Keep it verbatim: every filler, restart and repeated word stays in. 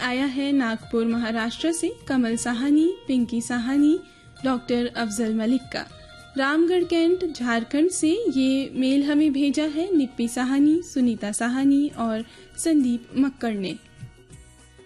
आया है नागपुर महाराष्ट्र से कमल साहनी, पिंकी साहनी, डॉक्टर अफजल मलिक का। रामगढ़ कैंट झारखंड से ये मेल हमें भेजा है निप्पी साहनी, सुनीता साहनी और संदीप मक्कड़ ने।